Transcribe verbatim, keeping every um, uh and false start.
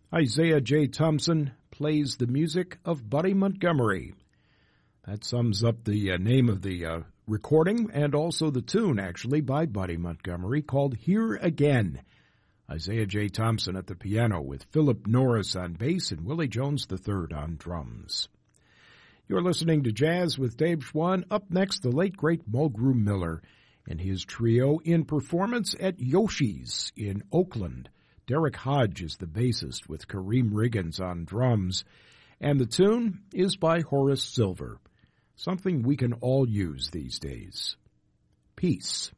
Isaiah J. Thompson plays the music of Buddy Montgomery. That sums up the uh, name of the uh, recording and also the tune, actually, by Buddy Montgomery, called Here Again. Isaiah J. Thompson at the piano with Philip Norris on bass and Willie Jones the third on drums. You're listening to Jazz with Dave Schwann. Up next, the late, great Mulgrew Miller and his trio in performance at Yoshi's in Oakland. Derek Hodge is the bassist with Kareem Riggins on drums, and the tune is by Horace Silver, something we can all use these days. Peace.